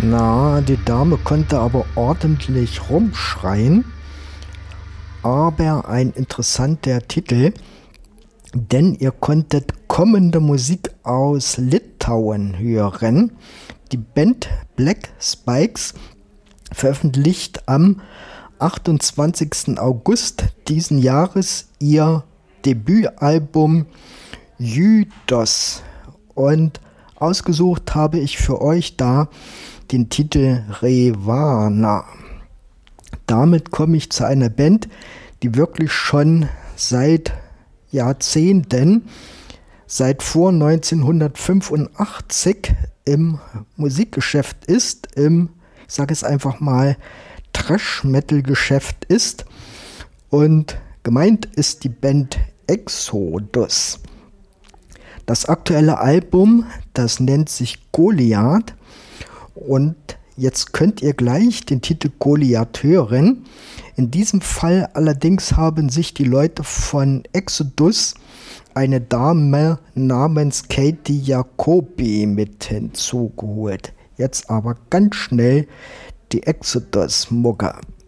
Na, die Dame konnte aber ordentlich rumschreien. Aber ein interessanter Titel, denn ihr konntet kommende Musik aus Litauen hören. Die Band Black Spikes veröffentlicht am 28. August diesen Jahres ihr Debütalbum Judos. Und ausgesucht habe ich für euch da den Titel Revana. Damit komme ich zu einer Band, die wirklich schon seit Jahrzehnten, seit vor 1985 im Musikgeschäft ist, ich sage es einfach mal, Thrash-Metal-Geschäft ist. Und gemeint ist die Band Exodus. Das aktuelle Album, das nennt sich Goliath. Und jetzt könnt ihr gleich den Titel Goliath hören. In diesem Fall allerdings haben sich die Leute von Exodus eine Dame namens Katie Jacobi mit hinzugeholt. Jetzt aber ganz schnell die Exodus-Mucke.